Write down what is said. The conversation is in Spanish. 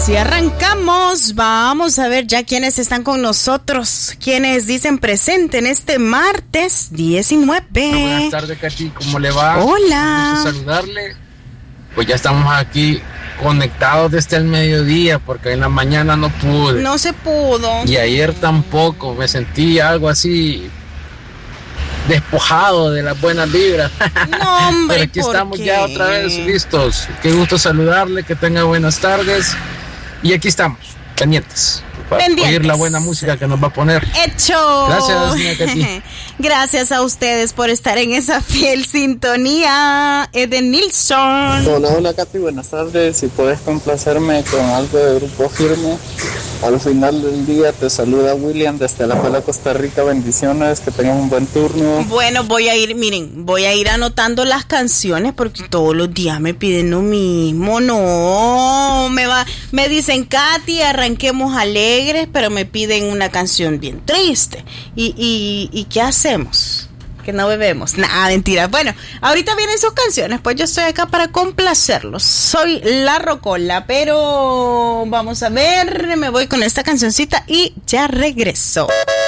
Si arrancamos, vamos a ver ya quiénes están con nosotros, quienes dicen presente en este martes 19. Buenas tardes, Katy, ¿cómo le va? Hola. Un gusto saludarle. Pues ya estamos aquí conectados desde el mediodía, porque en la mañana no pude. No se pudo. Y ayer tampoco, me sentí algo así despojado de las buenas vibras. No, hombre, pero aquí estamos ya otra vez listos. Qué gusto saludarle, que tenga buenas tardes. Y aquí estamos, pendientes. Para oír la buena música que nos va a poner. ¡Hecho! Gracias, señora Katy. Gracias a ustedes por estar en esa fiel sintonía. Eden Nilsson. Hola, Katy, buenas tardes. Si puedes complacerme con algo de Grupo Firme. Al final del día te saluda William desde La Pala, Costa Rica. Bendiciones, que tengan un buen turno. Bueno, voy a ir anotando las canciones porque todos los días me piden lo mismo. No, me dicen, Katy, arranquemos alegres, pero me piden una canción bien triste. ¿Y qué hacemos? Que no bebemos. Nada, mentira. Bueno, ahorita vienen sus canciones, pues yo estoy acá para complacerlos. Soy La Rocola, pero vamos a ver, me voy con esta cancioncita y ya regreso.